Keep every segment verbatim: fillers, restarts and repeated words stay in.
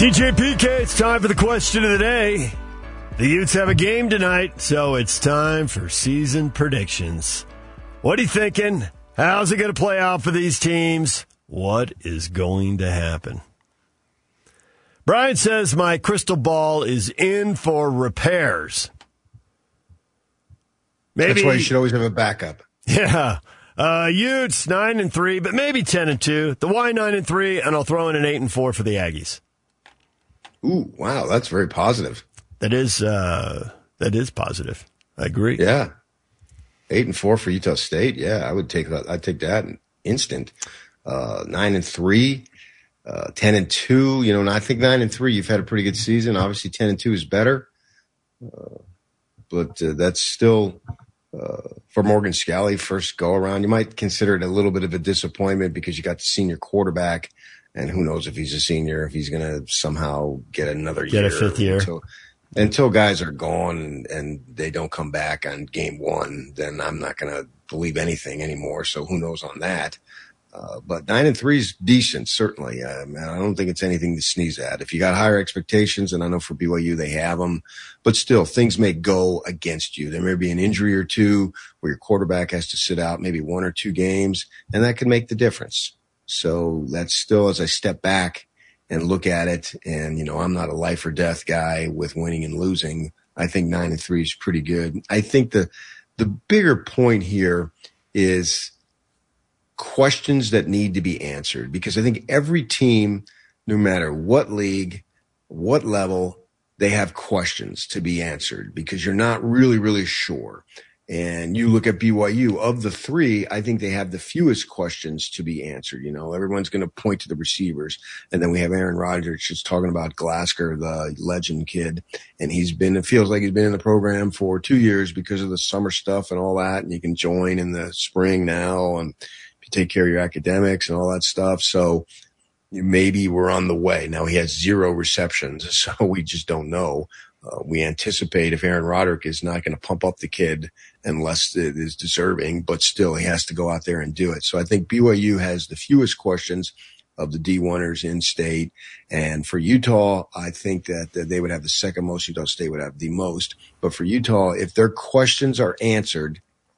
D J P K, it's time for the question of the day. The Utes have a game tonight, so it's time for season predictions. What are you thinking? How's it going to play out for these teams? What is going to happen? Brian says my crystal ball is in for repairs. Maybe, that's why you should always have a backup. Yeah. Uh, Utes nine and three, but maybe ten and two. The Y nine and three, and I'll throw in an eight and four for the Aggies. Ooh, wow, that's very positive. That is uh, that is positive. I agree. Yeah, eight and four for Utah State. Yeah, I would take that. I'd take that in instant. Uh, nine and three, uh, ten and two. You know, and I think nine and three. You've had a pretty good season. Obviously, ten and two is better, uh, but uh, that's still uh, for Morgan Scalley first go around. You might consider it a little bit of a disappointment because you got the senior quarterback. And who knows if he's a senior, if he's going to somehow get another get year. Get a fifth year. Until, until guys are gone and, and they don't come back on game one, then I'm not going to believe anything anymore. So who knows on that. Uh, but nine and three is decent, certainly. Um, I don't think it's anything to sneeze at. If you got higher expectations, and I know for B Y U they have them, but still things may go against you. There may be an injury or two where your quarterback has to sit out maybe one or two games, and that can make the difference. So that's still, as I step back and look at it, and, you know, I'm not a life or death guy with winning and losing. I think nine and three is pretty good. I think the, the bigger point here is questions that need to be answered, because I think every team, no matter what league, what level, they have questions to be answered because you're not really, really sure. And you look at B Y U, of the three, I think they have the fewest questions to be answered. You know, everyone's going to point to the receivers. And then we have Aaron Rodgers just talking about Glasgow, the legend kid. And he's been, it feels like he's been in the program for two years because of the summer stuff and all that. And you can join in the spring now and you take care of your academics and all that stuff. So maybe we're on the way. Now he has zero receptions, so we just don't know. Uh, we anticipate if Aaron Roderick is not going to pump up the kid unless it is deserving, but still he has to go out there and do it. So I think B Y U has the fewest questions of the D one-ers in state. And for Utah, I think that, that they would have the second most. Utah State would have the most. But for Utah, if their questions are answered,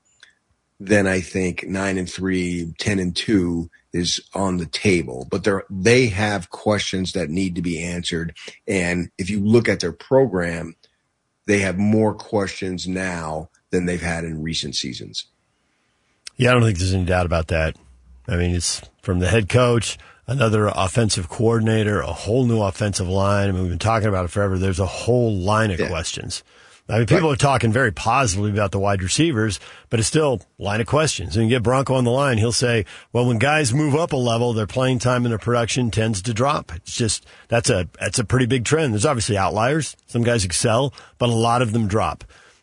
then I think nine and three, ten and two is on the table. But they're, they have questions that need to be answered. And if you look at their program, they have more questions now than they've had in recent seasons. Yeah, I don't think there's any doubt about that. I mean, it's from the head coach, another offensive coordinator, a whole new offensive line. I mean, we've been talking about it forever. There's a whole line of yeah. questions. I mean, people right. are talking very positively about the wide receivers, but it's still a line of questions. And you get Bronco on the line, he'll say, well, when guys move up a level, their playing time and their production tends to drop. It's just, that's a, that's a pretty big trend. There's obviously outliers. Some guys excel, but a lot of them drop.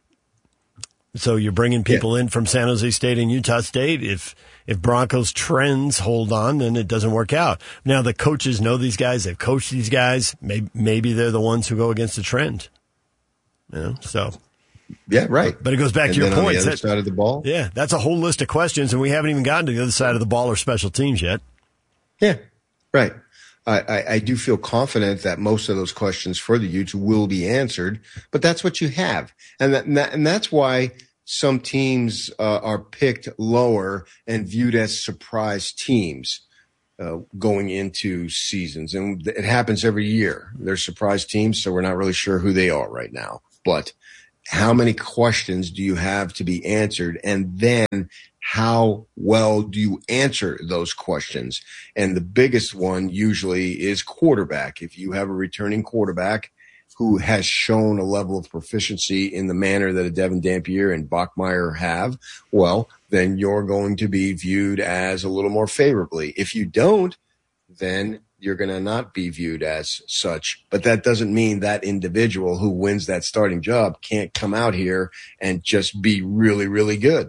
So you're bringing people yeah. in from San Jose State and Utah State. If, if Broncos trends hold on, then it doesn't work out. Now the coaches know these guys. They've coached these guys. Maybe, maybe they're the ones who go against the trend. You know, so. Yeah, right. But it goes back and to your then point. On the other that, side of the ball. Yeah, that's a whole list of questions, and we haven't even gotten to the other side of the ball or special teams yet. Yeah, right. I, I, I do feel confident that most of those questions for the Utes will be answered, but that's what you have. And that, and, that, and that's why some teams uh, are picked lower and viewed as surprise teams. Uh, going into seasons. And it happens every year. They're surprise teams, so we're not really sure who they are right now. But how many questions do you have to be answered? And then how well do you answer those questions? And the biggest one usually is quarterback. If you have a returning quarterback who has shown a level of proficiency in the manner that a Devin Dampier and Bachmeier have, well, then you're going to be viewed as a little more favorably. If you don't, then you're going to not be viewed as such. But that doesn't mean that individual who wins that starting job can't come out here and just be really, really good.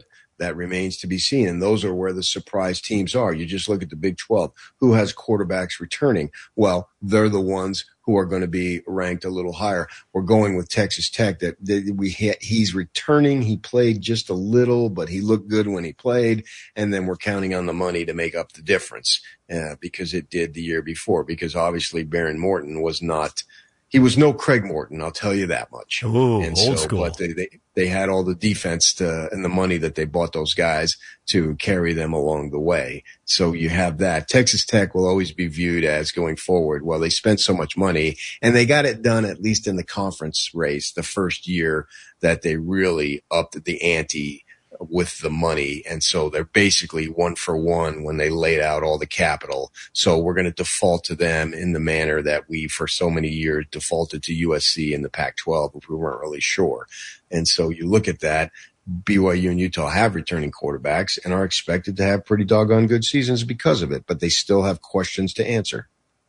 that remains to be seen. And those are where the surprise teams are. You just look at the Big twelve. Who has quarterbacks returning? Well, they're the ones who are going to be ranked a little higher. We're going with Texas Tech that, that we he's returning. He played just a little, but he looked good when he played. And then we're counting on the money to make up the difference uh, because it did the year before, because obviously Behren Morton was not, he was no Craig Morton. I'll tell you that much. Ooh, and old so, school. But they, they, they had all the defense to, and the money that they bought those guys to carry them along the way. So you have that. Texas Tech will always be viewed as going forward. Well, they spent so much money and they got it done, at least in the conference race, the first year that they really upped the ante with the money. And so they're basically one for one when they laid out all the capital. So we're going to default to them in the manner that we, for so many years, defaulted to U S C in the Pac twelve if we weren't really sure. And so you look at that, B Y U and Utah have returning quarterbacks and are expected to have pretty doggone good seasons because of it, but they still have questions to answer.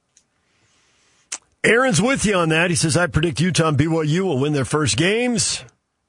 Aaron's with you on that. He says, I predict Utah and B Y U will win their first games,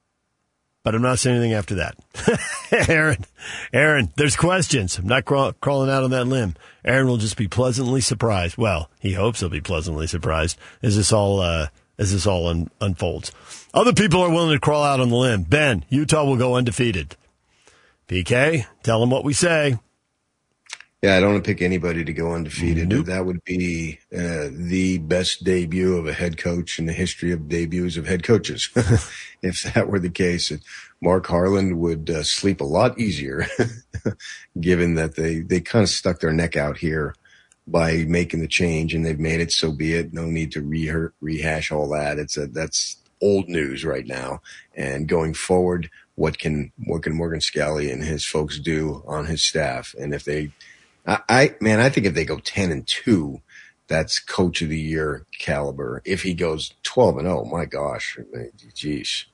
but I'm not saying anything after that. Aaron, Aaron, there's questions. I'm not craw- crawling out on that limb. Aaron will just be pleasantly surprised. Well, he hopes he'll be pleasantly surprised as this all, uh, as this all un- unfolds. Other people are willing to crawl out on the limb. Ben, Utah will go undefeated. P K, tell them what we say. Yeah, I don't want to pick anybody to go undefeated. Nope. That would be uh, the best debut of a head coach in the history of debuts of head coaches. If that were the case, Mark Harlan would uh, sleep a lot easier, given that they, they kind of stuck their neck out here by making the change, and they've made it, so be it. No need to re- rehash all that. It's a, that's old news right now. And going forward, what can what can Morgan Scalley and his folks do on his staff? And if they I, I man, I think if they go ten and two, that's coach of the year caliber. If he goes twelve and oh, my gosh, geez.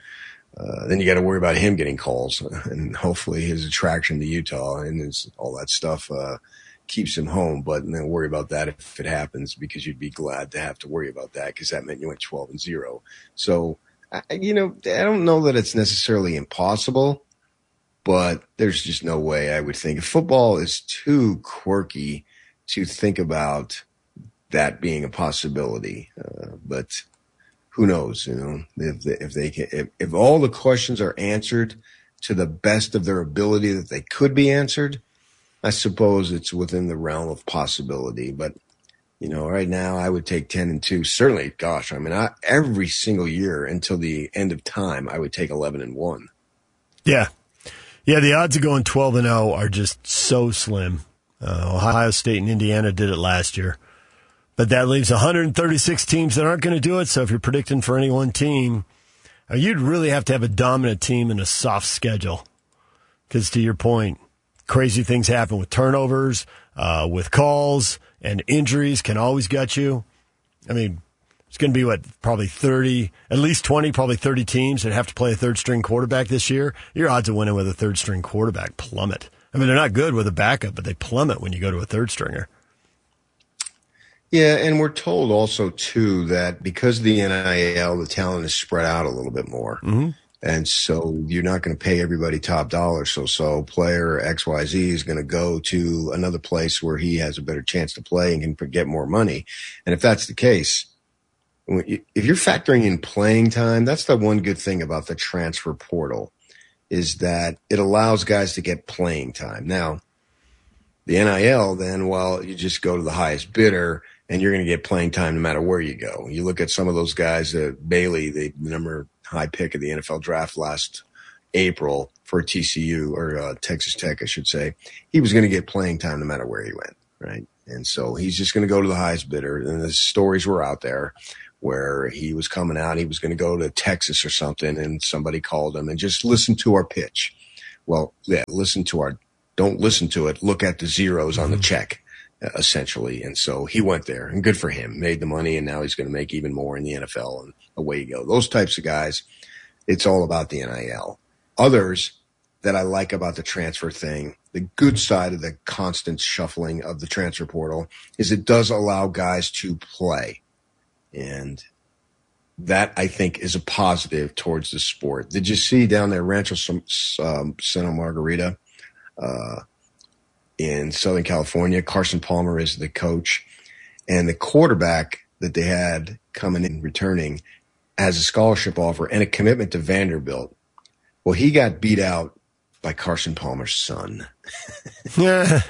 Uh, then you got to worry about him getting calls, and hopefully his attraction to Utah and his, all that stuff uh, keeps him home. But then worry about that if it happens, because you'd be glad to have to worry about that, because that meant you went twelve and zero. So, I, you know, I don't know that it's necessarily impossible, but there's just no way I would think. Football is too quirky to think about that being a possibility. Uh, but who knows, you know, if they, if they can, if, if all the questions are answered to the best of their ability that they could be answered, I suppose it's within the realm of possibility. But, you know, right now I would take ten and two. Certainly, gosh, I mean, I, every single year until the end of time, I would take eleven and one. Yeah. Yeah, the odds of going twelve and oh are just so slim. Uh, Ohio State and Indiana did it last year. But that leaves one hundred thirty-six teams that aren't going to do it. So if you're predicting for any one team, uh, you'd really have to have a dominant team and a soft schedule. Because to your point, crazy things happen with turnovers, uh, with calls, and injuries can always gut you. I mean, it's going to be, what, probably thirty, at least twenty, probably thirty teams that have to play a third-string quarterback this year. Your odds of winning with a third-string quarterback plummet. I mean, they're not good with a backup, but they plummet when you go to a third-stringer. Yeah, and we're told also, too, that because of the N I L, the talent is spread out a little bit more. Mm-hmm. And so you're not going to pay everybody top dollar. So, so player X Y Z is going to go to another place where he has a better chance to play and can get more money. And if that's the case, if you're factoring in playing time, that's the one good thing about the transfer portal, is that it allows guys to get playing time. Now, the N I L, then, well, you just go to the highest bidder and you're going to get playing time no matter where you go. You look at some of those guys, uh, Bailey, the number high pick of the N F L draft last April for T C U, or uh, Texas Tech, I should say. He was going to get playing time no matter where he went, right? And so he's just going to go to the highest bidder. And the stories were out there where he was coming out, he was going to go to Texas or something, and somebody called him and just listen to our pitch. Well, yeah, listen to our, don't listen to it, look at the zeros on the check, uh, essentially. And so he went there, and good for him, made the money, and now he's going to make even more in the N F L, and away you go. Those types of guys, it's all about the N I L. Others that I like about the transfer thing, the good side of the constant shuffling of the transfer portal, is it does allow guys to play. And that I think is a positive towards the sport. Did you see down there Rancho um, Santa Margarita uh, in Southern California? Carson Palmer is the coach, and the quarterback that they had coming in returning has a scholarship offer and a commitment to Vanderbilt. Well, he got beat out by Carson Palmer's son. Yeah.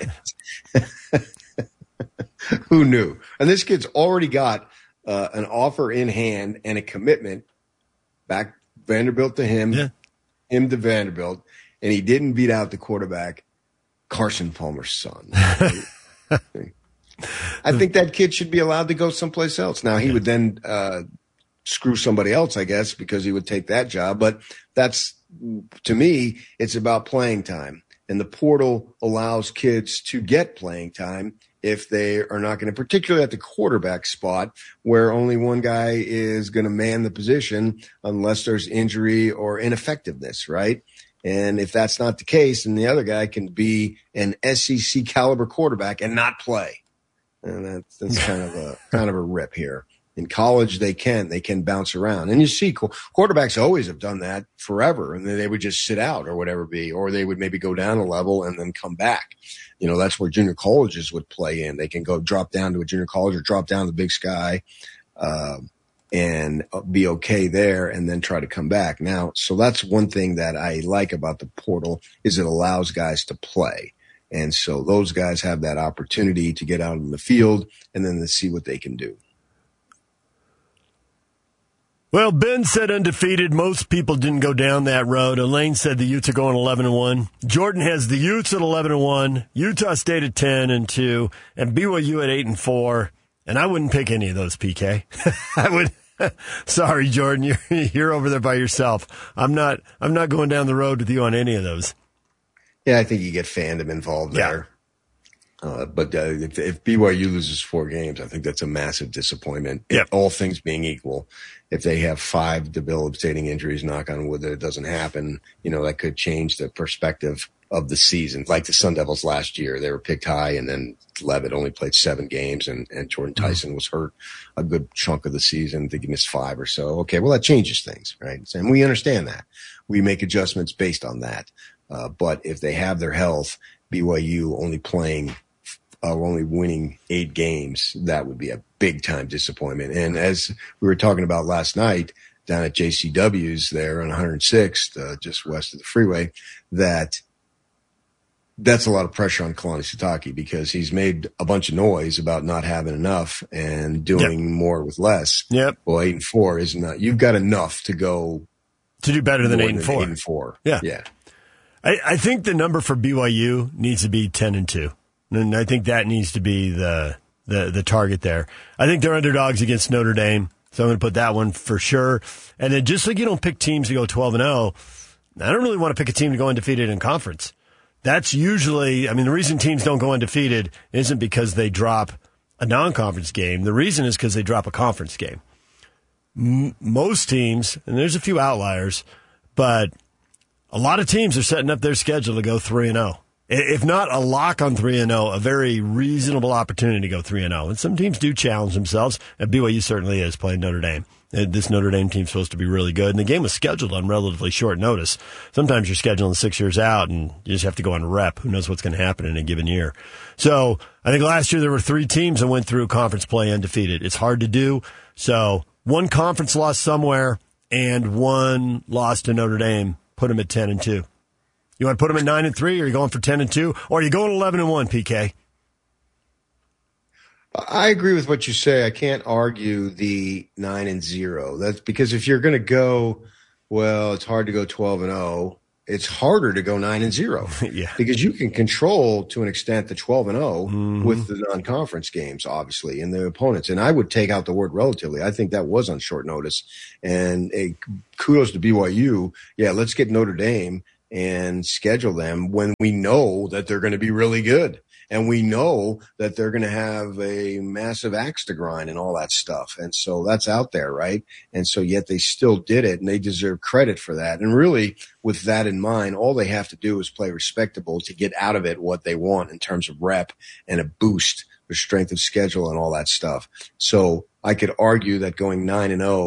Who knew? And this kid's already got uh, an offer in hand and a commitment back Vanderbilt to him, yeah. him to Vanderbilt, and he didn't beat out the quarterback, Carson Palmer's son. I think that kid should be allowed to go someplace else. Now, he would then uh, screw somebody else, I guess, because he would take that job. But that's, to me, it's about playing time. And the portal allows kids to get playing time if they are not going to, particularly at the quarterback spot, where only one guy is going to man the position unless there's injury or ineffectiveness, right? And if that's not the case, then the other guy can be an S E C caliber quarterback and not play. And that's, that's kind of a kind of a rip here. In college, they can they can bounce around, and you see quarterbacks always have done that forever, and then they would just sit out or whatever be, or they would maybe go down a level and then come back. You know, that's where junior colleges would play in. They can go drop down to a junior college or drop down to the Big Sky, uh, and be okay there, and then try to come back. Now, so that's one thing that I like about the portal is it allows guys to play. And so those guys have that opportunity to get out in the field and then to see what they can do. Well, Ben said undefeated. Most people didn't go down that road. Elaine said the Utes are going eleven and one. Jordan has the Utes at eleven and one, Utah State at ten and two, and B Y U at eight and four. And I wouldn't pick any of those, P K. I would. Sorry, Jordan, you're you're over there by yourself. I'm not. I'm not going down the road with you on any of those. Yeah, I think you get fandom involved there. Yeah. Uh, but uh, if, if B Y U loses four games, I think that's a massive disappointment. Yep. If all things being equal, if they have five debilitating injuries, knock on wood that it doesn't happen, you know, that could change the perspective of the season. Like the Sun Devils last year, they were picked high, and then Levitt only played seven games, and, and Jordan Tyson mm-hmm. was hurt a good chunk of the season. I think he missed five or so. Okay, well, that changes things, right? And we understand that. We make adjustments based on that. Uh, but if they have their health, B Y U only playing, uh, only winning eight games, that would be a big time disappointment. And as we were talking about last night down at J C W's there on one hundred sixth, uh, just west of the freeway, that that's a lot of pressure on Kalani Sitake because he's made a bunch of noise about not having enough and doing yep. more with less. Yep. Well, eight and four is not, you've got enough to go to do better than eight and than four. Eight and four. Yeah. Yeah. I, I think the number for B Y U needs to be ten and two. And I think that needs to be the, the, the target there. I think they're underdogs against Notre Dame. So I'm going to put that one for sure. And then just like you don't pick teams to go twelve and oh, I don't really want to pick a team to go undefeated in conference. That's usually, I mean, the reason teams don't go undefeated isn't because they drop a non-conference game. The reason is because they drop a conference game. M- most teams, and there's a few outliers, but a lot of teams are setting up their schedule to go three and oh. If not a lock on three and oh, a very reasonable opportunity to go three and oh. And some teams do challenge themselves, and B Y U certainly is playing Notre Dame. This Notre Dame team's supposed to be really good, and the game was scheduled on relatively short notice. Sometimes you're scheduling six years out, and you just have to go on rep. Who knows what's going to happen in a given year? So I think last year there were three teams that went through conference play undefeated. It's hard to do. So one conference loss somewhere and one loss to Notre Dame put them at ten and two. You want to put them at nine and three, or are you going for ten and two, or are you going eleven and one, P K? I agree with what you say. I can't argue the nine and zero. That's because if you're going to go, well, it's hard to go twelve and oh. It's harder to go nine and zero. Yeah. Because you can control to an extent the twelve and oh mm-hmm. with the non-conference games, obviously, and the opponents. And I would take out the word relatively. I think that was on short notice. And a kudos to B Y U. Yeah, let's get Notre Dame and schedule them when we know that they're going to be really good. And we know that they're going to have a massive axe to grind and all that stuff. And so that's out there, right? And so yet they still did it, and they deserve credit for that. And really, with that in mind, all they have to do is play respectable to get out of it what they want in terms of rep and a boost, their strength of schedule and all that stuff. So I could argue that going nine and oh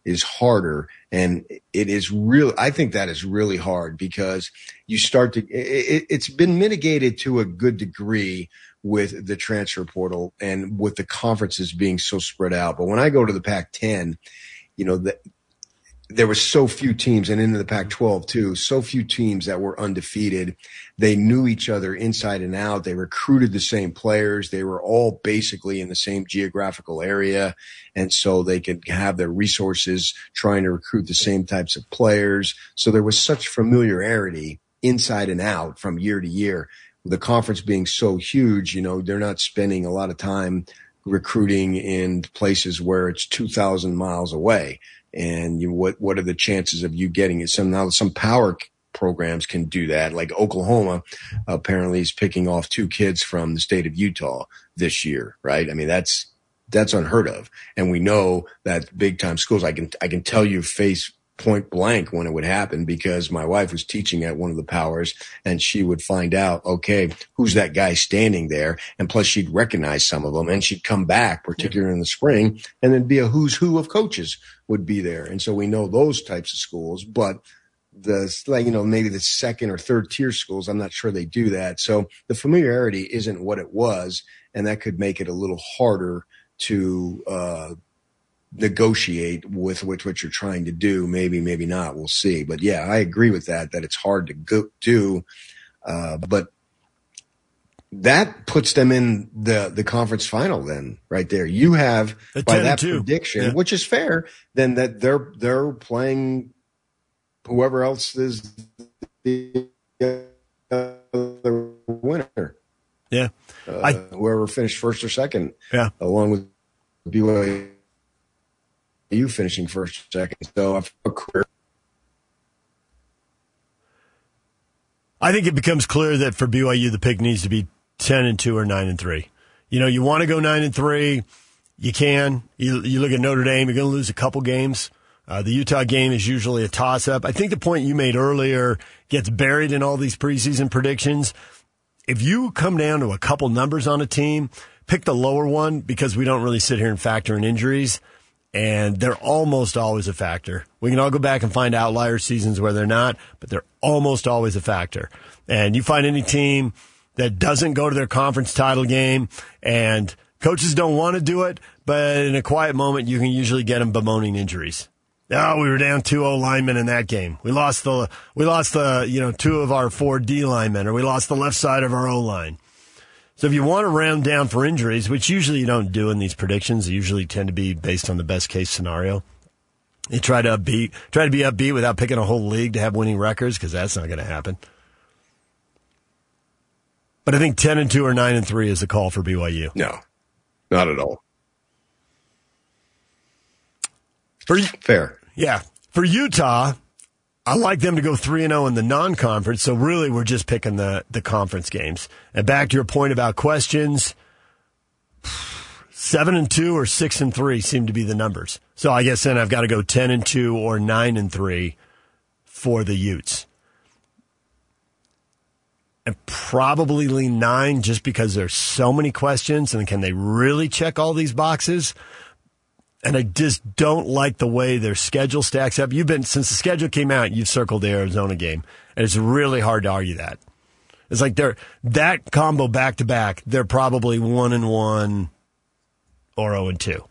is harder. And it is real. I think that is really hard because you start to, it, it's been mitigated to a good degree with the transfer portal and with the conferences being so spread out. But when I go to the Pac ten, you know, the, there were so few teams, and into the Pac twelve too, so few teams that were undefeated. They knew each other inside and out. They recruited the same players. They were all basically in the same geographical area. And so they could have their resources trying to recruit the same types of players. So there was such familiarity inside and out from year to year. The conference being so huge, you know, they're not spending a lot of time recruiting in places where it's two thousand miles away. And you, what, what are the chances of you getting it? Some, now some power programs can do that. Like Oklahoma apparently is picking off two kids from the state of Utah this year, right? I mean, that's, that's unheard of. And we know that big time schools, I can, I can tell you face point blank when it would happen because my wife was teaching at one of the powers and she would find out, okay, who's that guy standing there? And plus she'd recognize some of them and she'd come back, particularly in the spring, and then be a who's who of coaches would be there. And so we know those types of schools, but the, like, you know, maybe the second or third tier schools, I'm not sure they do that. So the familiarity isn't what it was. And that could make it a little harder to, uh, negotiate with which what you're trying to do. Maybe, maybe not. We'll see. But yeah, I agree with that, that it's hard to go do. Uh, but that puts them in the, the conference final then right there. You have by that prediction, yeah. Which is fair, then that they're, they're playing whoever else is the, uh, the winner. Yeah. Uh, I, whoever finished first or second. Yeah. Along with B Y U finishing first or second. So I think it becomes clear that for B Y U, the pick needs to be ten and two or nine and three. You know, you want to go nine and three, you can. You, you look at Notre Dame, you're going to lose a couple games. Uh, the Utah game is usually a toss-up. I think the point you made earlier gets buried in all these preseason predictions. If you come down to a couple numbers on a team, pick the lower one because we don't really sit here and factor in injuries. And they're almost always a factor. We can all go back and find outlier seasons where they're not, but they're almost always a factor. And you find any team that doesn't go to their conference title game and coaches don't want to do it, but in a quiet moment, you can usually get them bemoaning injuries. Oh, we were down two O linemen in that game. We lost the, we lost the, you know, two of our four D linemen, or we lost the left side of our O line. So if you want to round down for injuries, which usually you don't do in these predictions, they usually tend to be based on the best case scenario. You try to upbeat, try to be upbeat without picking a whole league to have winning records, because that's not going to happen. But I think ten and two or nine and three is the call for B Y U. No, not at all. For fair, yeah. For Utah, I like them to go three and zero in the non-conference. So really, we're just picking the the conference games. And back to your point about questions, seven and two or six and three seem to be the numbers. So I guess then I've got to go ten and two or nine and three for the Utes. And probably lean nine just because there's so many questions, and can they really check all these boxes? And I just don't like the way their schedule stacks up. You've been, since the schedule came out, you've circled the Arizona game, and it's really hard to argue that. It's like they're, that combo back to back, they're probably one and one or oh and two.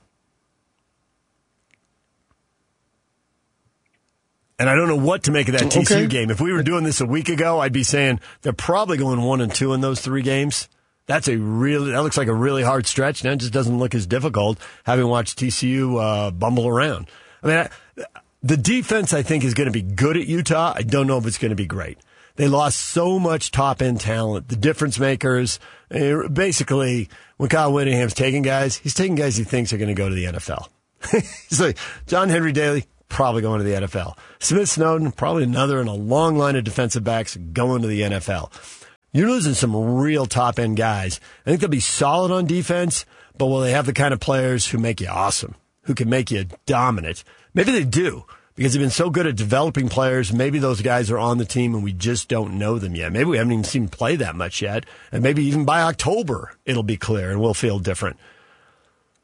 And I don't know what to make of that T C U okay. game. If we were doing this a week ago, I'd be saying they're probably going one and two in those three games. That's a really, that looks like a really hard stretch. Now it just doesn't look as difficult having watched T C U uh, bumble around. I mean, I, the defense I think is going to be good at Utah. I don't know if it's going to be great. They lost so much top-end talent, the difference makers. Basically, when Kyle Whittingham's taking guys, he's taking guys he thinks are going to go to the N F L. He's like, John Henry Daly, probably going to the N F L. Smith Snowden, probably another in a long line of defensive backs going to the N F L. You're losing some real top-end guys. I think they'll be solid on defense, but will they have the kind of players who make you awesome, who can make you dominant? Maybe they do, because they've been so good at developing players. Maybe those guys are on the team and we just don't know them yet. Maybe we haven't even seen them play that much yet. And maybe even by October, it'll be clear and we'll feel different.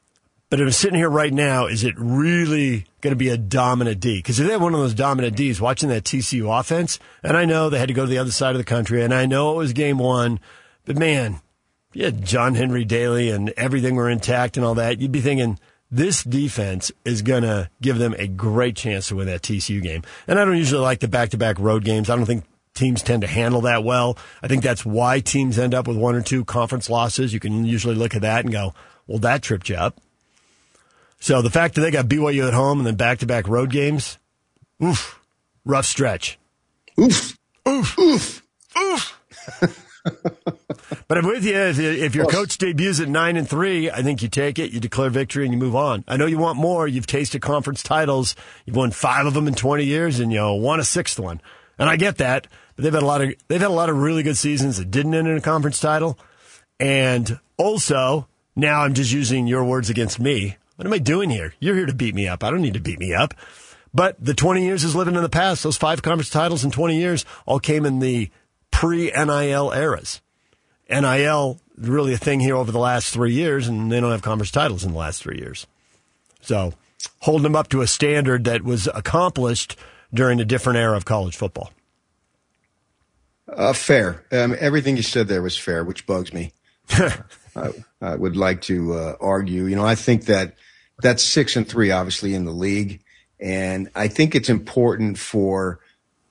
But if I'm sitting here right now, is it really going to be a dominant D? Because if they had one of those dominant Ds, watching that T C U offense, and I know they had to go to the other side of the country, and I know it was game one, but man, yeah, John Henry Daly and everything were intact and all that, you'd be thinking this defense is going to give them a great chance to win that T C U game. And I don't usually like the back-to-back road games. I don't think teams tend to handle that well. I think that's why teams end up with one or two conference losses. You can usually look at that and go, well, that tripped you up. So the fact that they got B Y U at home and then back-to-back road games, oof, rough stretch. Oof. Oof. Oof. Oof. But I'm with you. If, if your coach debuts at nine and three, I think you take it, you declare victory, and you move on. I know you want more. You've tasted conference titles. You've won five of them in twenty years, and you know, won a sixth one. And I get that. But they've had a lot of they've had a lot of really good seasons that didn't end in a conference title. And also, now I'm just using your words against me. What am I doing here? You're here to beat me up. I don't need to beat me up. But the twenty years is living in the past. Those five conference titles in twenty years all came in the pre-N I L eras. N I L really a thing here over the last three years, and they don't have conference titles in the last three years. So holding them up to a standard that was accomplished during a different era of college football. Uh, fair. Um, everything you said there was fair, which bugs me. I, I would like to uh, argue. You know, I think that that's six and three, obviously, in the league. And I think it's important for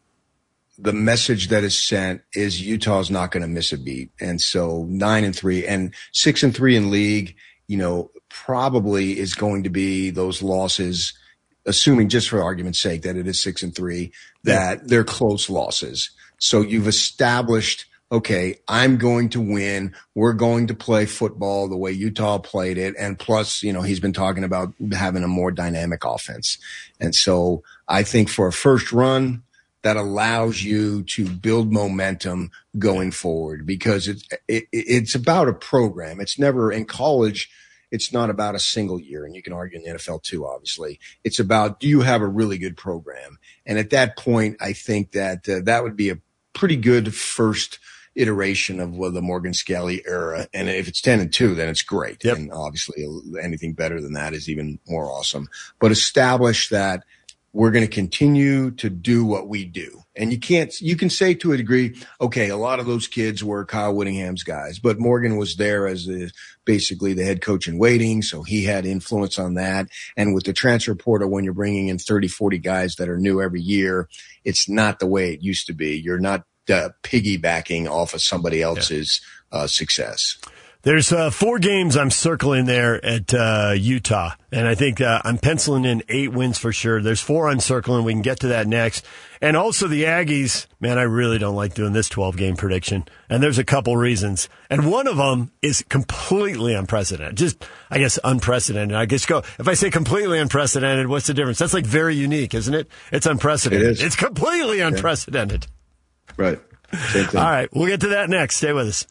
the message that is sent is Utah's not going to miss a beat. And so nine and three and six and three in league, you know, probably is going to be those losses, assuming just for argument's sake that it is six and three, that yeah. they're close losses. So you've established, okay, I'm going to win. We're going to play football the way Utah played it. And plus, you know, he's been talking about having a more dynamic offense. And so I think for a first run, that allows you to build momentum going forward because it's, it, it's about a program. It's never in college. It's not about a single year. And you can argue in the N F L too, obviously. It's about, do you have a really good program? And at that point, I think that uh, that would be a pretty good first iteration of well, the Morgan Scalley era. And if it's ten and two, then it's great. Yep. And obviously anything better than that is even more awesome. But establish that we're going to continue to do what we do. And you can't, you can say to a degree, okay, a lot of those kids were Kyle Whittingham's guys, but Morgan was there as the, basically the head coach in waiting. So he had influence on that. And with the transfer portal, when you're bringing in thirty, forty guys that are new every year, it's not the way it used to be. You're not uh, piggybacking off of somebody else's yeah. uh, success. There's uh, four games I'm circling there at uh, Utah, and I think uh, I'm penciling in eight wins for sure. There's four I'm circling. We can get to that next. And also the Aggies, man, I really don't like doing this twelve-game prediction, and there's a couple reasons. And one of them is completely unprecedented. Just, I guess, unprecedented. I guess go, if I say completely unprecedented, what's the difference? That's like very unique, isn't it? It's unprecedented. It is. It's completely unprecedented. Yeah. Right. Same thing. All right, we'll get to that next. Stay with us.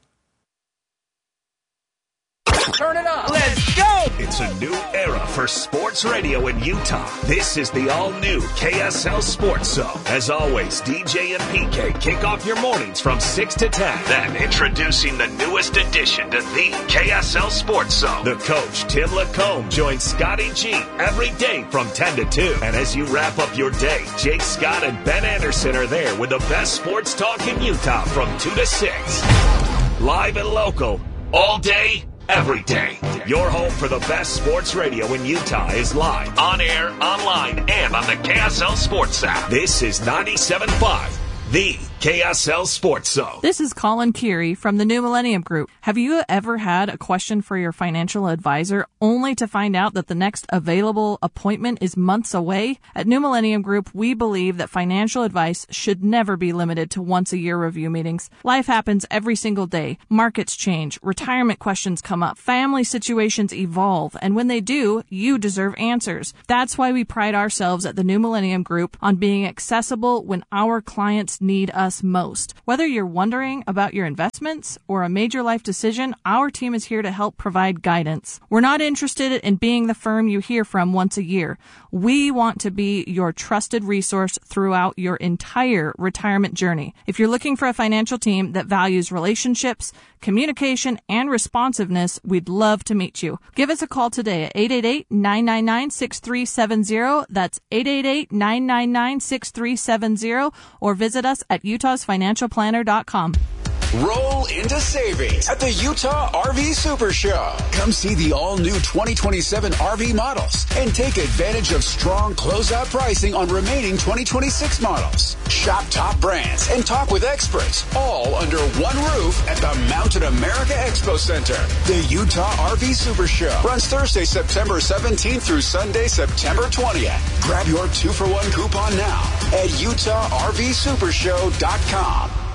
Turn it up. Let's go. It's a new era for sports radio in Utah. This is the all-new K S L Sports Zone. As always, D J and P K kick off your mornings from six to ten. Then introducing the newest addition to the K S L Sports Zone. The coach, Tim Lacombe, joins Scotty G every day from ten to two. And as you wrap up your day, Jake Scott and Ben Anderson are there with the best sports talk in Utah from two to six. Live and local, all day, every day. Your home for the best sports radio in Utah is live, on air, online, and on the K S L Sports app. This is ninety-seven point five, the K S L Sports Zone. This is Colin Curie from the New Millennium Group. Have you ever had a question for your financial advisor only to find out that the next available appointment is months away? At New Millennium Group, we believe that financial advice should never be limited to once-a-year review meetings. Life happens every single day. Markets change. Retirement questions come up. Family situations evolve. And when they do, you deserve answers. That's why we pride ourselves at the New Millennium Group on being accessible when our clients need us us most. Whether you're wondering about your investments or a major life decision, our team is here to help provide guidance. We're not interested in being the firm you hear from once a year. We want to be your trusted resource throughout your entire retirement journey. If you're looking for a financial team that values relationships, communication, and responsiveness, we'd love to meet you. Give us a call today at eight eight eight, nine nine nine, six three seven zero. That's eight eight eight, nine nine nine, six three seven zero, or visit us at utahs financial planner dot com. Roll into savings at the Utah R V Super Show. Come see the all-new twenty twenty-seven R V models and take advantage of strong closeout pricing on remaining twenty twenty-six models. Shop top brands and talk with experts, all under one roof at the Mountain America Expo Center. The Utah R V Super Show runs Thursday, September seventeenth through Sunday, September twentieth. Grab your two for one coupon now at utah r v super show dot com.